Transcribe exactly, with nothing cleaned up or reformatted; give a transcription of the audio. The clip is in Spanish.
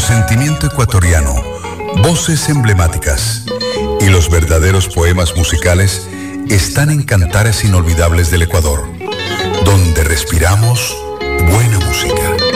sentimiento ecuatoriano, voces emblemáticas y los verdaderos poemas musicales están en Cantares Inolvidables del Ecuador, donde respiramos buena música.